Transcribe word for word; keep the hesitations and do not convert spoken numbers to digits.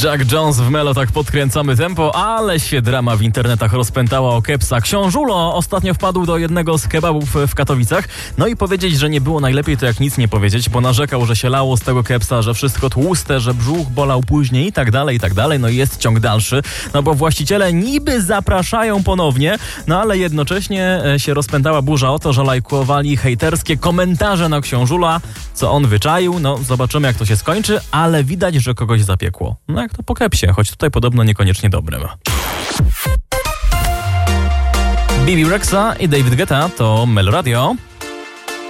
Jack Jones w Melo, tak podkręcamy tempo, ale się drama w internetach rozpętała o kepsa. Książulo ostatnio wpadł do jednego z kebabów w Katowicach. No i powiedzieć, że nie było najlepiej, to jak nic nie powiedzieć, bo narzekał, że się lało z tego kepsa, że wszystko tłuste, że brzuch bolał później i tak dalej, i tak dalej. No i jest ciąg dalszy, no bo właściciele niby zapraszają ponownie, no ale jednocześnie się rozpętała burza o to, że lajkowali hejterskie komentarze na Książula, co on wyczaił. No zobaczymy, jak to się skończy, ale widać, że kogoś zapiekło. No jak to po kepsie, choć tutaj podobno niekoniecznie dobrym. Bibi Rexa i David Guetta to Melo Radio.